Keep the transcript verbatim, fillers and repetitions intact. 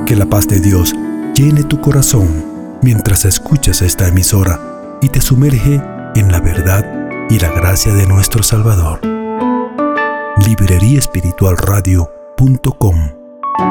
Que la paz de Dios llene tu corazón mientras escuchas esta emisora y te sumerge en la verdad y la gracia de nuestro Salvador. librería espiritual radio punto com